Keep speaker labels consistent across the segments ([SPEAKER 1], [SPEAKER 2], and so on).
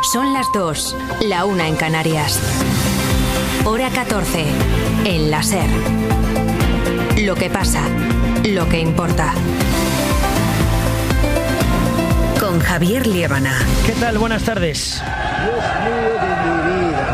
[SPEAKER 1] Son las 2, la 1 en Canarias. Hora 14, en la SER. Lo que pasa, lo que importa. Con Javier Liébana.
[SPEAKER 2] ¿Qué tal? Buenas tardes.
[SPEAKER 3] Dios mío de mi vida.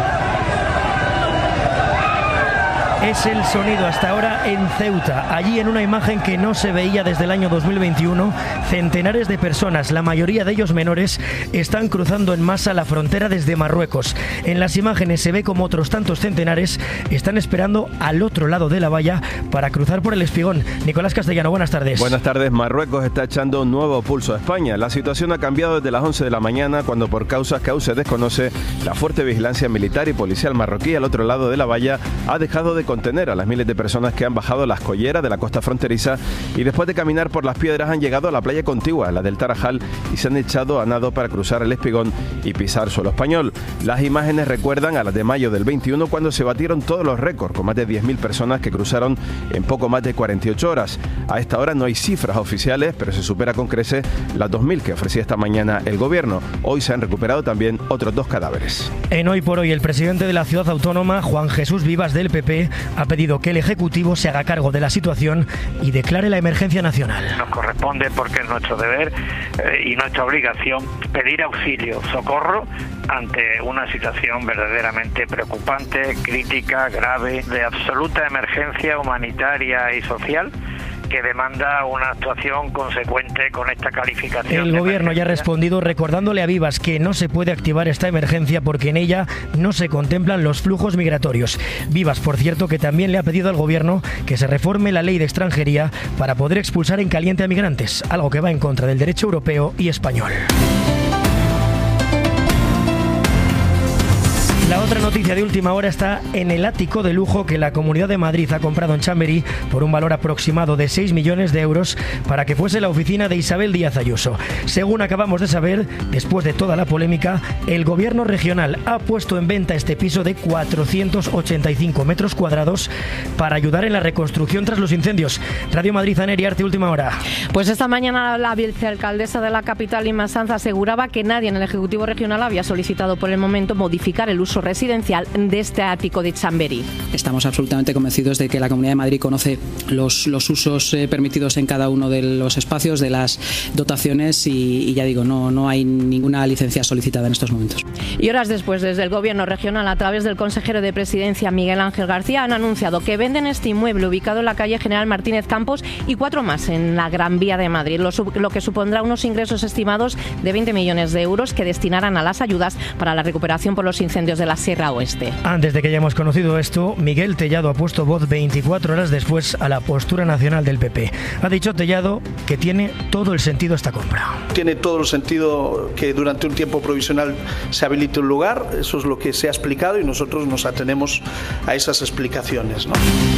[SPEAKER 2] Es el sonido hasta ahora en Ceuta. Allí, en una imagen que no se veía desde el año 2021, centenares de personas, la mayoría de ellos menores, están cruzando en masa la frontera desde Marruecos. En las imágenes se ve como otros tantos centenares están esperando al otro lado de la valla para cruzar por el Espigón. Nicolás Castellano, buenas tardes.
[SPEAKER 4] Buenas tardes. Marruecos está echando un nuevo pulso a España. La situación ha cambiado desde las 11 de la mañana, cuando por causas que aún se desconoce, la fuerte vigilancia militar y policial marroquí al otro lado de la valla ha dejado de contener a las miles de personas que han bajado las colleras de la costa fronteriza y después de caminar por las piedras han llegado a la playa contigua, la del Tarajal, y se han echado a nado para cruzar el Espigón y pisar suelo español. Las imágenes recuerdan a las de mayo del 21, cuando se batieron todos los récords, con más de 10.000 personas que cruzaron en poco más de 48 horas. A esta hora no hay cifras oficiales, pero se supera con creces las 2.000 que ofrecía esta mañana el gobierno. Hoy se han recuperado también otros 2 cadáveres.
[SPEAKER 2] En Hoy por Hoy, el presidente de la ciudad autónoma, Juan Jesús Vivas, del PP, ha pedido que el Ejecutivo se haga cargo de la situación y declare la emergencia nacional.
[SPEAKER 5] Nos corresponde, porque es nuestro deber y nuestra obligación, pedir auxilio, socorro ante una situación verdaderamente preocupante, crítica, grave, de absoluta emergencia humanitaria y social, que demanda una actuación consecuente con esta calificación.
[SPEAKER 2] El gobierno ya ha respondido recordándole a Vivas que no se puede activar esta emergencia porque en ella no se contemplan los flujos migratorios. Vivas, por cierto, que también le ha pedido al gobierno que se reforme la ley de extranjería para poder expulsar en caliente a migrantes, algo que va en contra del derecho europeo y español. La otra noticia de última hora está en el ático de lujo que la Comunidad de Madrid ha comprado en Chamberí por un valor aproximado de 6 millones de euros para que fuese la oficina de Isabel Díaz Ayuso. Según acabamos de saber, después de toda la polémica, el gobierno regional ha puesto en venta este piso de 485 metros cuadrados para ayudar en la reconstrucción tras los incendios. Radio Madrid, Ana Iriarte, última hora.
[SPEAKER 6] Pues esta mañana la vicealcaldesa de la capital, Inma Sanz, aseguraba que nadie en el Ejecutivo Regional había solicitado por el momento modificar el uso residencial de este ático de Chamberí.
[SPEAKER 7] Estamos absolutamente convencidos de que la Comunidad de Madrid conoce los usos permitidos en cada uno de los espacios, de las dotaciones y ya digo, no hay ninguna licencia solicitada en estos momentos.
[SPEAKER 6] Y horas después, desde el Gobierno regional, a través del consejero de Presidencia, Miguel Ángel García, han anunciado que venden este inmueble ubicado en la calle General Martínez Campos y 4 más en la Gran Vía de Madrid, lo que supondrá unos ingresos estimados de 20 millones de euros que destinarán a las ayudas para la recuperación por los incendios de la Sierra Oeste.
[SPEAKER 2] Antes de que hayamos conocido esto, Miguel Tellado ha puesto voz 24 horas después a la postura nacional del PP. Ha dicho Tellado que tiene todo el sentido esta compra.
[SPEAKER 8] Tiene todo el sentido que durante un tiempo provisional se habilite un lugar, eso es lo que se ha explicado y nosotros nos atenemos a esas explicaciones, ¿no?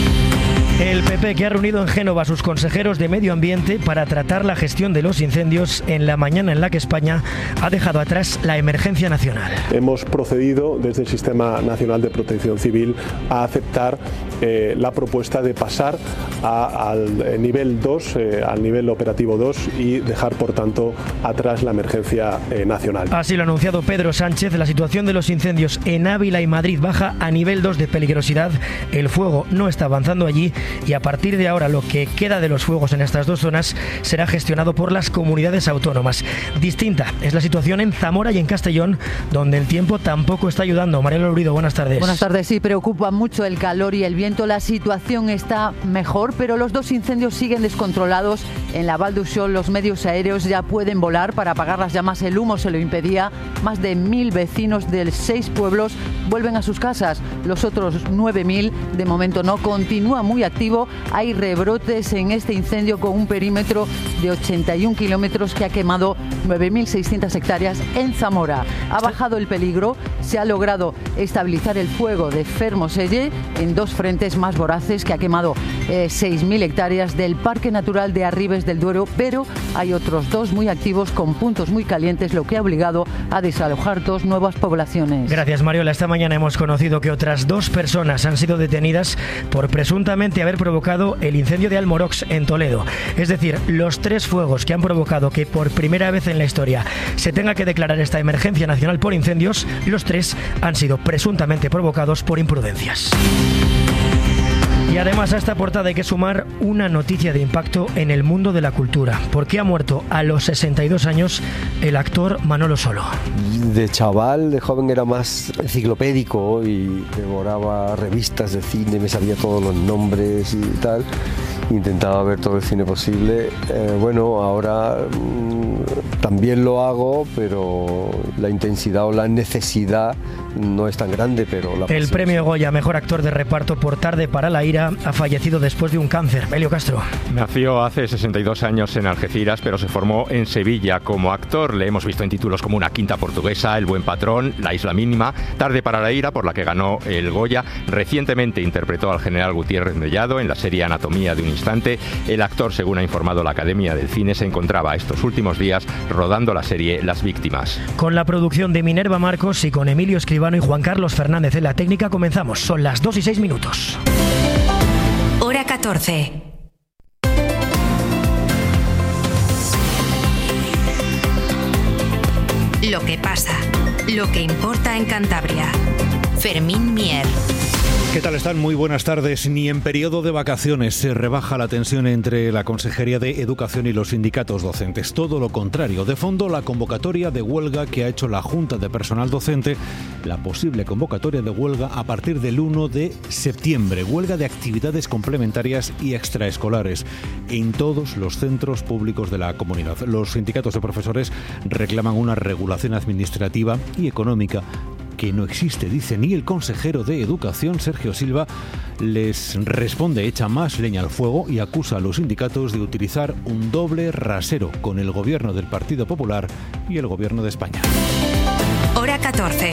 [SPEAKER 2] El PP, que ha reunido en Génova a sus consejeros de Medio Ambiente para tratar la gestión de los incendios en la mañana en la que España ha dejado atrás la emergencia nacional.
[SPEAKER 9] Hemos procedido desde el Sistema Nacional de Protección Civil a aceptar la propuesta de pasar al nivel 2, al nivel operativo 2 y dejar, por tanto, atrás la emergencia nacional.
[SPEAKER 2] Así lo ha anunciado Pedro Sánchez. La situación de los incendios en Ávila y Madrid baja a nivel 2 de peligrosidad. El fuego no está avanzando allí y a partir de ahora lo que queda de los fuegos en estas dos zonas será gestionado por las comunidades autónomas. Distinta es la situación en Zamora y en Castellón, donde el tiempo tampoco está ayudando. Mariela Lourido, buenas tardes.
[SPEAKER 10] Buenas tardes. Sí, preocupa mucho el calor y el viento. La situación está mejor, pero los 2 incendios siguen descontrolados. En la Val d'Uixó los medios aéreos ya pueden volar para apagar las llamas. El humo se lo impedía. Más de 1.000 vecinos de 6 pueblos vuelven a sus casas. Los otros 9.000 de momento no. Continúa muy activo. Hay rebrotes en este incendio con un perímetro de 81 kilómetros que ha quemado 9.600 hectáreas en Zamora. Ha bajado el peligro. Se ha logrado estabilizar el fuego de Fermoselle en 2 frentes serpientes más voraces, que ha quemado 6.000 hectáreas del Parque Natural de Arribes del Duero, pero hay otros 2 muy activos con puntos muy calientes, lo que ha obligado a desalojar 2 nuevas poblaciones.
[SPEAKER 2] Gracias, Mariola. Esta mañana hemos conocido que otras 2 personas han sido detenidas por presuntamente haber provocado el incendio de Almorox en Toledo. Es decir, los 3 fuegos que han provocado que por primera vez en la historia se tenga que declarar esta emergencia nacional por incendios, los 3 han sido presuntamente provocados por imprudencias. Y además a esta portada hay que sumar una noticia de impacto en el mundo de la cultura, porque ha muerto a los 62 años el actor Manolo Solo.
[SPEAKER 11] De chaval, de joven era más enciclopédico y devoraba revistas de cine, me sabía todos los nombres y tal. Intentaba ver todo el cine posible. Bueno, ahora también lo hago, pero la intensidad o la necesidad no es tan grande, pero
[SPEAKER 2] el premio Goya Mejor Actor de Reparto por Tarde para la ira ha fallecido después de un cáncer. Elio Castro.
[SPEAKER 12] Nació hace 62 años en Algeciras, pero se formó en Sevilla como actor. Le hemos visto en títulos como Una quinta portuguesa, El buen patrón, La isla mínima, Tarde para la ira, por la que ganó el Goya. Recientemente interpretó al general Gutiérrez Mellado en la serie Anatomía de un instante. El actor, según ha informado la Academia del Cine, se encontraba estos últimos días rodando la serie Las víctimas.
[SPEAKER 2] Con la producción de Minerva Marcos y con Emilio Escribano y Juan Carlos Fernández en la técnica comenzamos. Son las 2:06.
[SPEAKER 1] Hora 14. Lo que pasa, lo que importa en Cantabria. Fermín Mier.
[SPEAKER 13] ¿Qué tal están? Muy buenas tardes. Ni en periodo de vacaciones se rebaja la tensión entre la Consejería de Educación y los sindicatos docentes. Todo lo contrario. De fondo, la convocatoria de huelga que ha hecho la Junta de Personal Docente, la posible convocatoria de huelga a partir del 1 de septiembre. Huelga de actividades complementarias y extraescolares en todos los centros públicos de la comunidad. Los sindicatos de profesores reclaman una regulación administrativa y económica que no existe, dice, ni el consejero de Educación, Sergio Silva, les responde, echa más leña al fuego y acusa a los sindicatos de utilizar un doble rasero con el gobierno del Partido Popular y el gobierno de España.
[SPEAKER 1] Hora 14.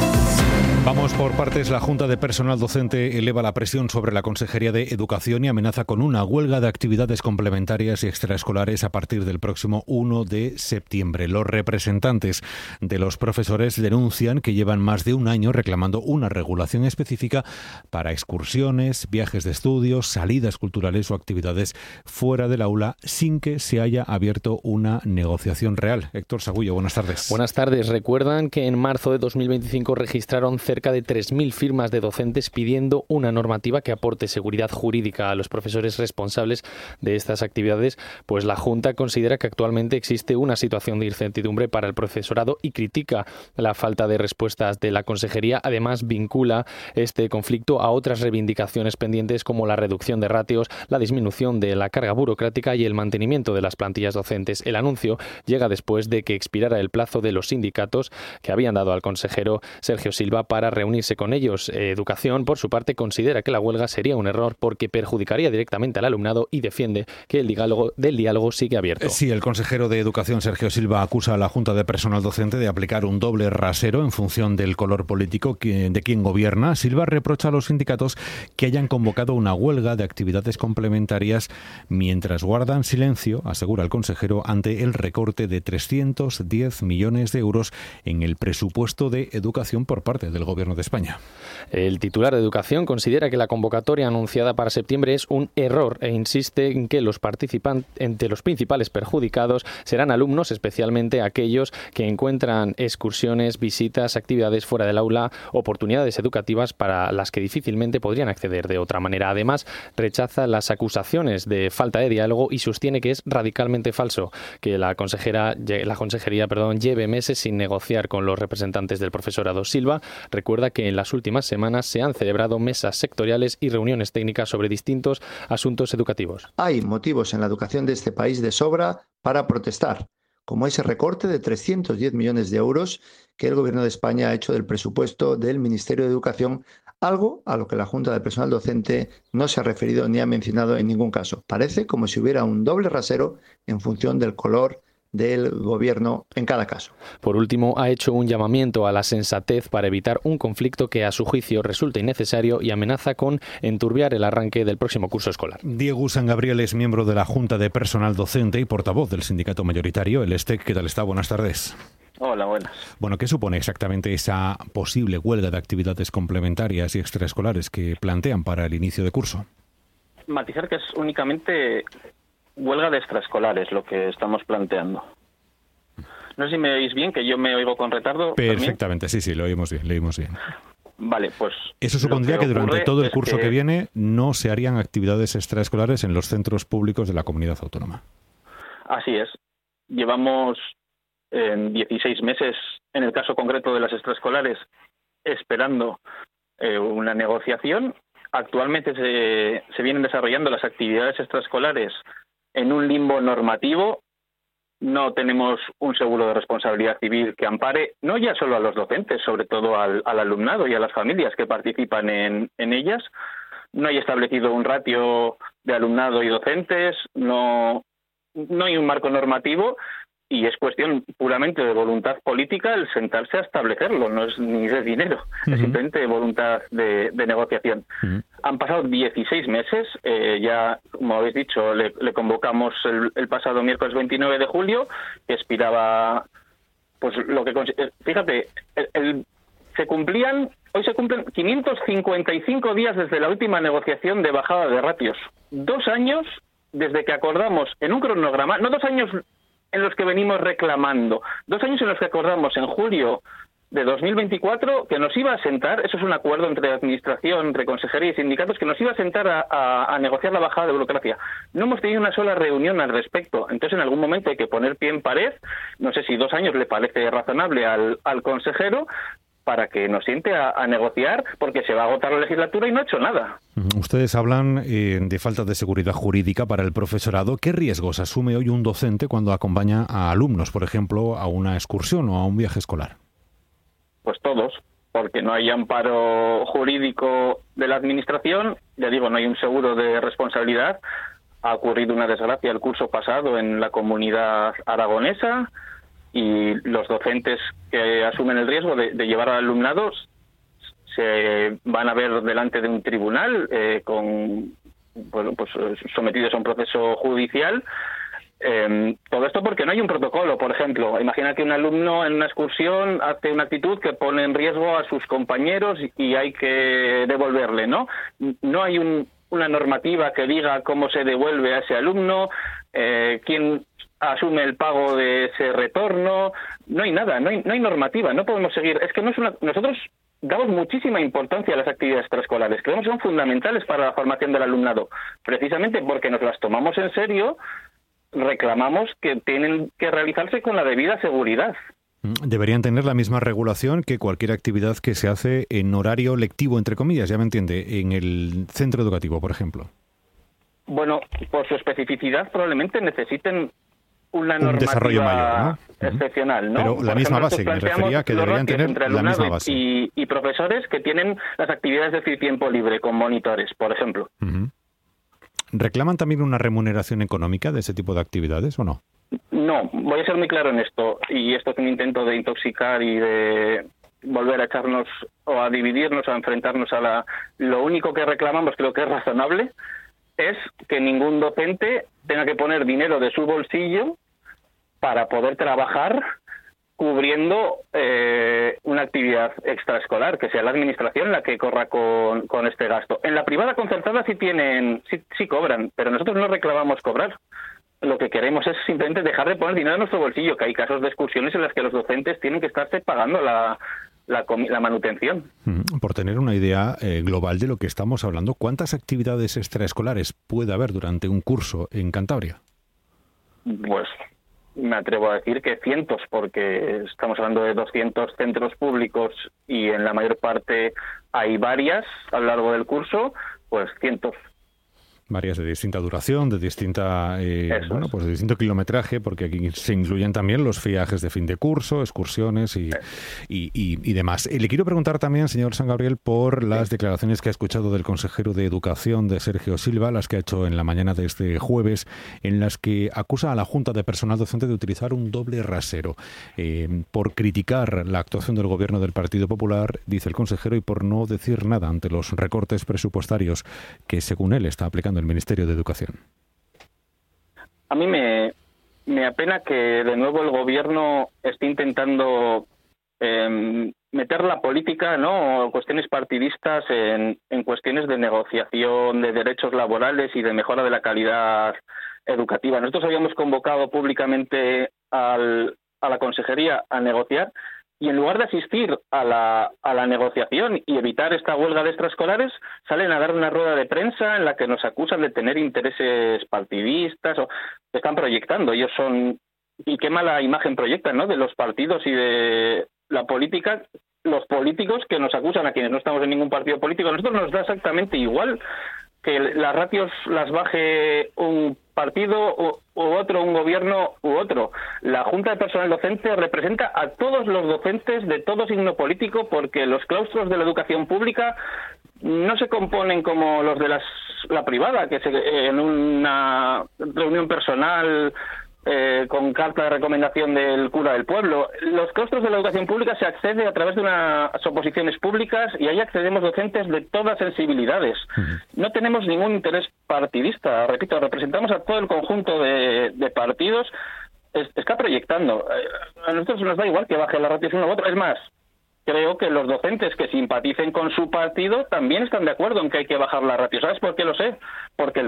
[SPEAKER 13] Vamos por partes. La Junta de Personal Docente eleva la presión sobre la Consejería de Educación y amenaza con una huelga de actividades complementarias y extraescolares a partir del próximo 1 de septiembre. Los representantes de los profesores denuncian que llevan más de un año reclamando una regulación específica para excursiones, viajes de estudios, salidas culturales o actividades fuera del aula sin que se haya abierto una negociación real. Héctor Sagullo, buenas tardes.
[SPEAKER 14] Buenas tardes. Recuerdan que en marzo de 2025 registraron cerca de 3.000 firmas de docentes pidiendo una normativa que aporte seguridad jurídica a los profesores responsables de estas actividades, pues la Junta considera que actualmente existe una situación de incertidumbre para el profesorado y critica la falta de respuestas de la Consejería. Además, vincula este conflicto a otras reivindicaciones pendientes como la reducción de ratios, la disminución de la carga burocrática y el mantenimiento de las plantillas docentes. El anuncio llega después de que expirara el plazo de los sindicatos que habían dado al consejero Sergio Silva para reunirse con ellos. Educación, por su parte, considera que la huelga sería un error porque perjudicaría directamente al alumnado y defiende que el diálogo sigue abierto.
[SPEAKER 13] Sí, el consejero de Educación, Sergio Silva, acusa a la Junta de Personal Docente de aplicar un doble rasero en función del color político de quien gobierna. Silva reprocha a los sindicatos que hayan convocado una huelga de actividades complementarias mientras guardan silencio, asegura el consejero, ante el recorte de 310 millones de euros en el presupuesto de educación por parte del Gobierno de España.
[SPEAKER 14] El titular de Educación considera que la convocatoria anunciada para septiembre es un error e insiste en que los principales perjudicados serán alumnos, especialmente aquellos que encuentran excursiones, visitas, actividades fuera del aula, oportunidades educativas para las que difícilmente podrían acceder de otra manera. Además, rechaza las acusaciones de falta de diálogo y sostiene que es radicalmente falso que la consejería lleve meses sin negociar con los representantes del profesorado. Silva recuerda que en las últimas semanas se han celebrado mesas sectoriales y reuniones técnicas sobre distintos asuntos educativos.
[SPEAKER 15] Hay motivos en la educación de este país de sobra para protestar, como ese recorte de 310 millones de euros que el Gobierno de España ha hecho del presupuesto del Ministerio de Educación, algo a lo que la Junta de Personal Docente no se ha referido ni ha mencionado en ningún caso. Parece como si hubiera un doble rasero en función del color del Gobierno en cada caso.
[SPEAKER 14] Por último, ha hecho un llamamiento a la sensatez para evitar un conflicto que, a su juicio, resulta innecesario y amenaza con enturbiar el arranque del próximo curso escolar.
[SPEAKER 13] Diego San Gabriel es miembro de la Junta de Personal Docente y portavoz del sindicato mayoritario, el STEC. ¿Qué tal está? Buenas tardes.
[SPEAKER 16] Hola, buenas.
[SPEAKER 13] Bueno, ¿qué supone exactamente esa posible huelga de actividades complementarias y extraescolares que plantean para el inicio de curso?
[SPEAKER 16] Matizar que es únicamente huelga de extraescolares lo que estamos planteando. No sé si me oís bien, que yo me oigo con retardo.
[SPEAKER 13] Perfectamente, ¿también? Sí, lo oímos bien.
[SPEAKER 16] Vale, pues...
[SPEAKER 13] Eso supondría que durante todo el curso que viene no se harían actividades extraescolares en los centros públicos de la comunidad autónoma.
[SPEAKER 16] Así es. Llevamos 16 meses, en el caso concreto de las extraescolares, esperando una negociación. Actualmente se vienen desarrollando las actividades extraescolares en un limbo normativo. No tenemos un seguro de responsabilidad civil que ampare no ya solo a los docentes, sobre todo al alumnado y a las familias que participan en ellas. No hay establecido un ratio de alumnado y docentes, no hay un marco normativo y es cuestión puramente de voluntad política el sentarse a establecerlo, no es ni de dinero, es simplemente voluntad de negociación. Han pasado 16 meses, ya, como habéis dicho, le convocamos el pasado miércoles 29 de julio, que expiraba, pues lo que... Fíjate, hoy se cumplen 555 días desde la última negociación de bajada de ratios. 2 años desde que acordamos en un cronograma, no 2 años en los que venimos reclamando, 2 años en los que acordamos en julio de 2024 que nos iba a sentar, eso es un acuerdo entre administración, entre consejería y sindicatos, que nos iba a sentar a negociar la bajada de burocracia. No hemos tenido una sola reunión al respecto. Entonces, en algún momento hay que poner pie en pared. No sé si 2 años le parece razonable al consejero para que nos siente a negociar, porque se va a agotar la legislatura y no ha hecho nada.
[SPEAKER 13] Ustedes hablan de falta de seguridad jurídica para el profesorado. ¿Qué riesgos asume hoy un docente cuando acompaña a alumnos, por ejemplo, a una excursión o a un viaje escolar?
[SPEAKER 16] Pues todos, porque no hay amparo jurídico de la administración, ya digo, no hay un seguro de responsabilidad. Ha ocurrido una desgracia el curso pasado en la comunidad aragonesa, y los docentes que asumen el riesgo de llevar al alumnado se van a ver delante de un tribunal sometidos a un proceso judicial. Todo esto porque no hay un protocolo. Por ejemplo, imagina que un alumno en una excursión hace una actitud que pone en riesgo a sus compañeros y hay que devolverle, ¿no? No hay una normativa que diga cómo se devuelve a ese alumno, quién asume el pago de ese retorno. No hay nada, no hay normativa, no podemos seguir. Es que nosotros damos muchísima importancia a las actividades extraescolares, creemos que son fundamentales para la formación del alumnado, precisamente porque nos las tomamos en serio. Reclamamos que tienen que realizarse con la debida seguridad.
[SPEAKER 13] Deberían tener la misma regulación que cualquier actividad que se hace en horario lectivo, entre comillas, ya me entiende, en el centro educativo, por ejemplo.
[SPEAKER 16] Bueno, por su especificidad probablemente necesiten una normativa
[SPEAKER 13] desarrollo mayor, ¿no?
[SPEAKER 16] Excepcional, ¿no?
[SPEAKER 13] Pero la misma base, que me refería que deberían tener la misma base.
[SPEAKER 16] Y profesores que tienen las actividades de tiempo libre con monitores, por ejemplo.
[SPEAKER 13] ¿Reclaman también una remuneración económica de ese tipo de actividades o no?
[SPEAKER 16] No, voy a ser muy claro en esto, y esto es un intento de intoxicar y de volver a echarnos o a dividirnos, a enfrentarnos a lo único que reclamamos, creo que es razonable, es que ningún docente tenga que poner dinero de su bolsillo para poder trabajar cubriendo una actividad extraescolar, que sea la administración la que corra con este gasto. En la privada concertada sí cobran, pero nosotros no reclamamos cobrar. Lo que queremos es simplemente dejar de poner dinero en nuestro bolsillo, que hay casos de excursiones en las que los docentes tienen que estarse pagando la manutención.
[SPEAKER 13] Por tener una idea global de lo que estamos hablando, ¿cuántas actividades extraescolares puede haber durante un curso en Cantabria?
[SPEAKER 16] Pues me atrevo a decir que cientos, porque estamos hablando de 200 centros públicos y en la mayor parte hay varias a lo largo del curso, pues cientos.
[SPEAKER 13] Varias de distinta duración, de distinta de distinto kilometraje, porque aquí se incluyen también los viajes de fin de curso, excursiones y demás. Le quiero preguntar también, señor San Gabriel, por las declaraciones que ha escuchado del consejero de Educación, de Sergio Silva, las que ha hecho en la mañana de este jueves, en las que acusa a la Junta de Personal Docente de utilizar un doble rasero por criticar la actuación del gobierno del Partido Popular, dice el consejero, y por no decir nada ante los recortes presupuestarios que, según él, está aplicando el Ministerio de Educación.
[SPEAKER 16] A mí me apena que de nuevo el gobierno esté intentando meter la política, ¿no?, o cuestiones partidistas en cuestiones de negociación, de derechos laborales y de mejora de la calidad educativa. Nosotros habíamos convocado públicamente a la consejería a negociar, y en lugar de asistir a la negociación y evitar esta huelga de extraescolares, salen a dar una rueda de prensa en la que nos acusan de tener intereses partidistas, o están proyectando. Ellos son... Y qué mala imagen proyectan, ¿no?, de los partidos y de la política, los políticos que nos acusan a quienes no estamos en ningún partido político. A nosotros nos da exactamente igual que las ratios las baje un partido u otro, un gobierno u otro. La Junta de Personal Docente representa a todos los docentes de todo signo político, porque los claustros de la educación pública no se componen como los de la privada, que en una reunión personal con carta de recomendación del cura del pueblo. Los claustros de la educación pública se accede a través de unas oposiciones públicas, y ahí accedemos docentes de todas sensibilidades. No tenemos ningún interés partidista, repito, representamos a todo el conjunto de partidos. Está proyectando. A nosotros nos da igual que baje la ratio uno u otro. Es más, creo que los docentes que simpaticen con su partido también están de acuerdo en que hay que bajar la ratio. ¿Sabes por qué lo sé? Porque el